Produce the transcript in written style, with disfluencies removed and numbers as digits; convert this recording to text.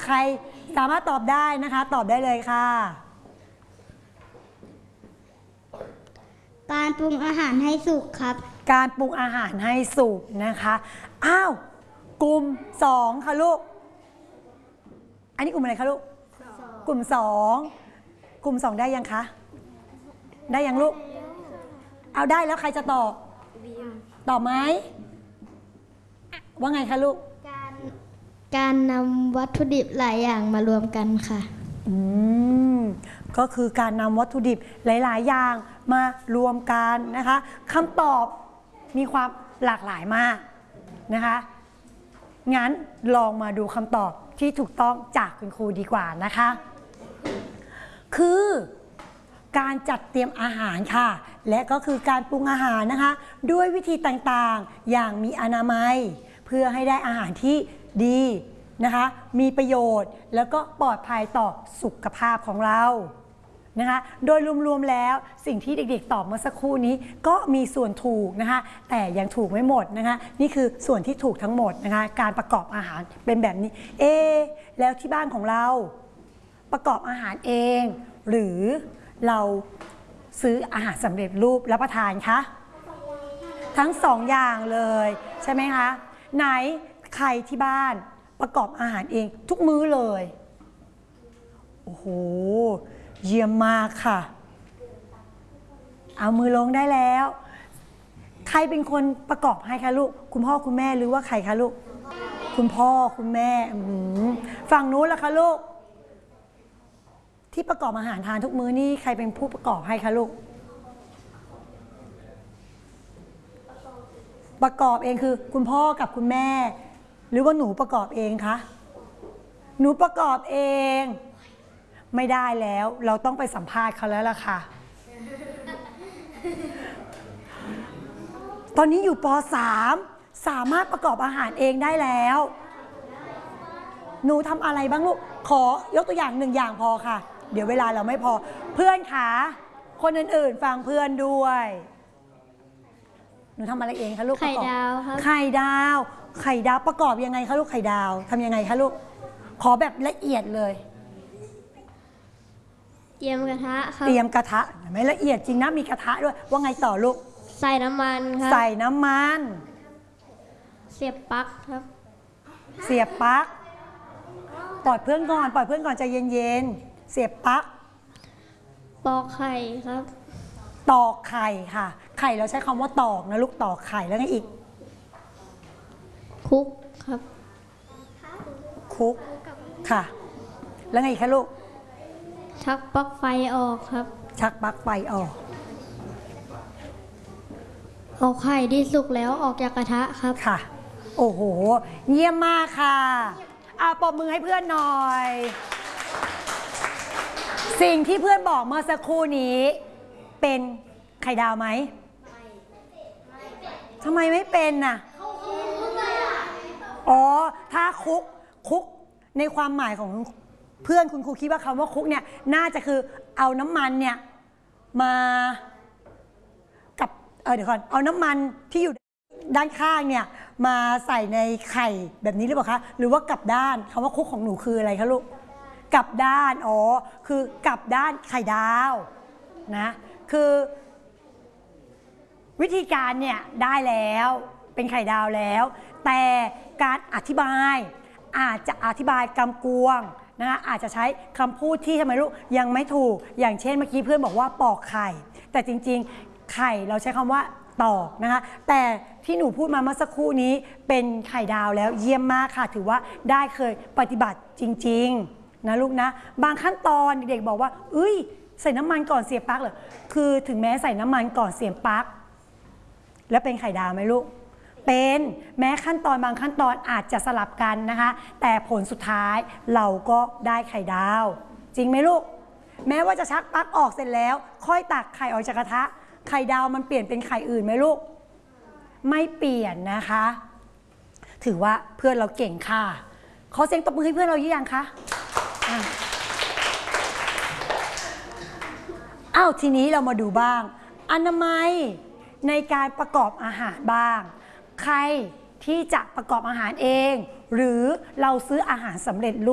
ใครสามารถตอบได้นะคะตอบได้เลยค่ะการปรุงอาหารให้สุกครับการปรุงอาหารให้สุกนะคะอ้าวกลุ่ม2ค่ะลูกอันนี้กลุ่มอะไรคะลูกกลุ่ม2กลุ่ม2ได้ยังคะได้ยังลูกเอาได้แล้วใครจะตอบไหมว่าไงคะลูกการนำวัตถุดิบหลายอย่างมารวมกันค่ะก็คือการนำวัตถุดิบหลายๆอย่างมารวมกันนะคะคำตอบมีความหลากหลายมากนะคะงั้นลองมาดูคำตอบที่ถูกต้องจากคุณครูดีกว่านะคะคือการจัดเตรียมอาหารค่ะและก็คือการปรุงอาหารนะคะด้วยวิธีต่างๆอย่างมีอนามัยเพื่อให้ได้อาหารที่ดีนะคะมีประโยชน์แล้วก็ปลอดภัยต่อสุขภาพของเรานะคะโดยรวมๆแล้วสิ่งที่เด็กๆตอบเมื่อสักครู่นี้ก็มีส่วนถูกนะคะแต่ยังถูกไม่หมดนะคะนี่คือส่วนที่ถูกทั้งหมดนะคะการประกอบอาหารเป็นแบบนี้แล้วที่บ้านของเราประกอบอาหารเองหรือเราซื้ออาหารสำเร็จรูปรับประทานคะทั้ง2อย่างเลยใช่ไหมคะไหนใครที่บ้านประกอบอาหารเองทุกมื้อเลยโอ้โหเยี่ยมมากค่ะเอามือลงได้แล้วใครเป็นคนประกอบให้คะลูกคุณพ่อคุณแม่หรือว่าใครคะลูกคุณพ่อคุณแม่ฝั่งนู้นล่ะคะลูกที่ประกอบอาหารทานทุกมื้อนี่ใครเป็นผู้ประกอบให้คะลูกประกอบเองคือคุณพ่อกับคุณแม่หรือว่าหนูประกอบเองคะหนูประกอบเองไม่ได้แล้วเราต้องไปสัมภาษณ์เขาแล้วล่ะค่ะตอนนี้อยู่ป.3 สามารถประกอบอาหารเองได้แล้วหนูทำอะไรบ้างลูกขอยกตัวอย่าง1 อย่างพอค่ะเดี๋ยวเวลาเราไม่พอเพื่อนคะคนอื่นๆฟังเพื่อนด้วยหนูทำอะไรเองคะลูกไข่ดาวครับไข่ดาวประกอบยังไงคะลูกไข่ดาวทำยังไงคะลูกขอแบบละเอียดเลยเตรียมกระทะครับเตรียมกระทะไม่ละเอียดจริงนะมีกระทะด้วยว่าไงต่อลูกใส่น้ำมันครับใส่น้ำมันเสียบปลั๊กครับเสียบปลั๊กปล่อยเพื่อนก่อนใจเย็นๆเสียบปลั๊กปอกไข่ครับตอกไข่ค่ะไข่เราใช้คำว่าตอกนะลูกตอกไข่แล้วไงอีกคลุกครับคลุกค่ะแล้วไงอีกคะลูกชักปลั๊กไฟออกครับชักปลั๊กไฟออกเอาไข่ที่สุกแล้วออกจากกระทะครับค่ะโอ้โหเยี่ยมมากค่ะปรบมือให้เพื่อนหน่อยสิ่งที่เพื่อนบอกเมื่อสักครู่นี้เป็นไข่ดาวไหมทำไมไม่เป็นน่ะอ๋อถ้าคุกในความหมายของเพื่อนคุณครูคิดว่าคำว่าคุกเนี่ยน่าจะคือเอาน้ำมันเนี่ยมากับเดี๋ยวก่อนเอาน้ำมันที่อยู่ด้านข้างเนี่ยมาใส่ในไข่แบบนี้หรือเปล่าคะหรือว่ากลับด้านคำว่าคุกของหนูคืออะไรคะลูกกลับด้านคือกลับด้านไข่ดาวนะคือวิธีการเนี่ยได้แล้วเป็นไข่ดาวแล้วแต่การอธิบายอาจจะอธิบายกำกวงนะคะอาจจะใช้คำพูดที่ทำไมลูกยังไม่ถูกอย่างเช่นเมื่อกี้เพื่อนบอกว่าปอกไข่แต่จริงๆไข่เราใช้คำว่าตอกนะคะแต่ที่หนูพูดมาเมื่อสักครู่นี้เป็นไข่ดาวแล้วเยี่ยมมากค่ะถือว่าได้เคยปฏิบัติจริงๆนะลูกนะบางขั้นตอนเด็กๆบอกว่าใส่น้ำมันก่อนเสียบปลั๊กเหรอคือถึงแม้ใส่น้ำมันก่อนเสียบปลั๊กแล้วเป็นไข่ดาวไหมลูกเป็นแม้ขั้นตอนบางขั้นตอนอาจจะสลับกันนะคะแต่ผลสุดท้ายเราก็ได้ไข่ดาวจริงไหมลูกแม้ว่าจะชักปลั๊กออกเสร็จแล้วค่อยตักไข่ออกจากกระทะไข่ดาวมันเปลี่ยนเป็นไข่อื่นไหมลูกไม่เปลี่ยนนะคะถือว่าเพื่อนเราเก่งค่ะขอเสียงตบมือให้เพื่อนเรายังคะทีนี้เรามาดูบ้างอนามัยในการประกอบอาหารบ้างใครที่จะประกอบอาหารเองหรือเราซื้ออาหารสำเร็จรูป